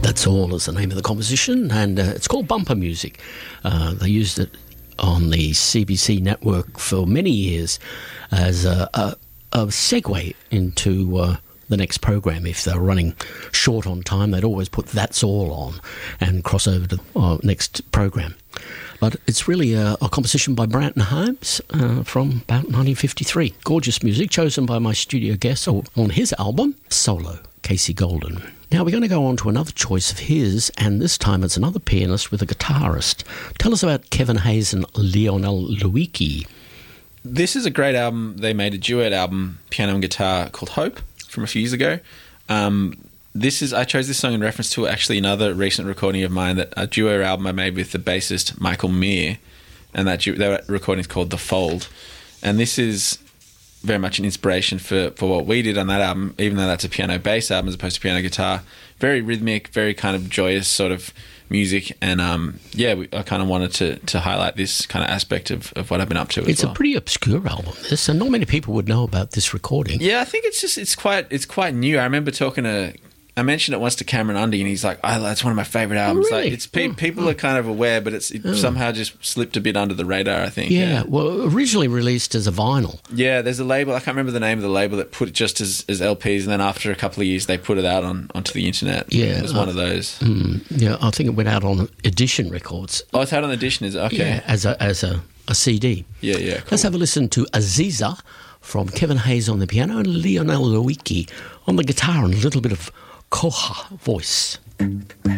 That's All is the name of the composition, and it's called Bumper Music. They used it on the CBC network for many years as a segue into the next program. If they're running short on time, they'd always put That's All on and cross over to the next program. But it's really a composition by Branton Holmes from about 1953. Gorgeous music chosen by my studio guest on his album, Solo, Casey Golden. Now we're going to go on to another choice of his, and this time it's another pianist with a guitarist. Tell us about Kevin Hayes and Lionel Louiki. This is a great album. They made a duet album, piano and guitar, called Hope, from a few years ago. I chose this song in reference to actually another recent recording of mine, that a duo album I made with the bassist Michael Meir, and that recording is called The Fold. And this is very much an inspiration for what we did on that album, even though that's a piano-bass album as opposed to piano-guitar. Very rhythmic, very kind of joyous sort of music. And I kind of wanted to highlight this kind of aspect of what I've been up to as well. It's a pretty obscure album, this, and not many people would know about this recording. Yeah, I think it's quite new. I remember I mentioned it once to Cameron Undy, and he's like, "It's one of my favourite albums." Really? Like, people are kind of aware, but it somehow just slipped a bit under the radar, I think. Yeah, well, originally released as a vinyl. Yeah, there's a label, I can't remember the name of the label, that put it just as LPs, and then after a couple of years they put it out onto the internet. Yeah. It was one of those. Yeah, I think it went out on Edition Records. Oh, it's out on Edition, is it? Okay. Yeah, as a CD. Yeah, cool. Let's have a listen to Aziza from Kevin Hayes on the piano and Lionel Louiki on the guitar and a little bit of Koha voice.